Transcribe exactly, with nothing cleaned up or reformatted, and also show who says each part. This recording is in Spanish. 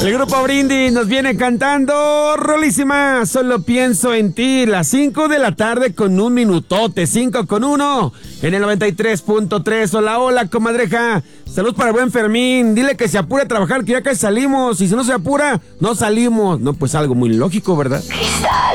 Speaker 1: El grupo Brindis nos viene cantando rolísima, Solo Pienso en Ti, las cinco de la tarde con un minutote, cinco con uno, en el noventa y tres punto tres. Hola, hola, comadreja. Salud para buen Fermín. Dile que se apure a trabajar, que ya casi salimos. Y si no se apura, no salimos. No, pues algo muy lógico, ¿verdad?
Speaker 2: Cristal.